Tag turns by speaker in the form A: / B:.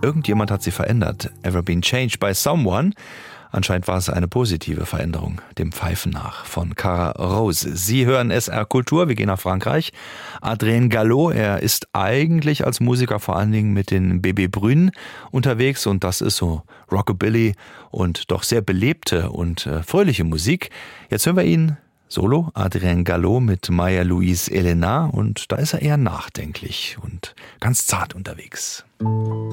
A: irgendjemand hat sie verändert. Ever been changed by someone? Anscheinend war es eine positive Veränderung, dem Pfeifen nach, von Cara Rose. Sie hören SR Kultur, wir gehen nach Frankreich. Adrien Gallo, er ist eigentlich als Musiker vor allen Dingen mit den Bébés Brunes unterwegs und das ist so Rockabilly und doch sehr belebte und fröhliche Musik. Jetzt hören wir ihn solo, Adrien Gallo mit Maya Louise Elena und da ist er eher nachdenklich und ganz zart unterwegs.